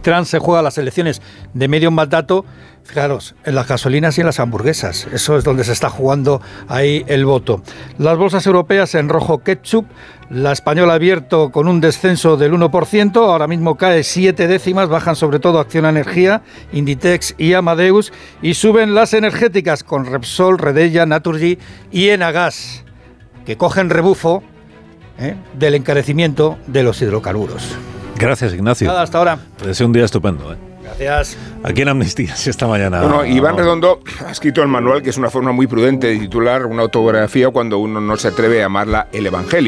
Trump se juega las elecciones de medio mandato, fijaros, en las gasolinas y en las hamburguesas. Eso es donde se está jugando ahí el voto. Las bolsas europeas en rojo ketchup, la española ha abierto con un descenso del 1%, ahora mismo cae 7 décimas, bajan sobre todo Acciona Energía, Inditex y Amadeus, y suben las energéticas con Repsol, Redella, Naturgy y Enagas, que cogen rebufo del encarecimiento de los hidrocarburos. Gracias, Ignacio. Nada, hasta ahora. Te deseo un día estupendo. Gracias. Aquí en Amnistías esta mañana. Bueno, Iván Redondo ha escrito el manual, que es una forma muy prudente de titular una autobiografía cuando uno no se atreve a llamarla el Evangelio.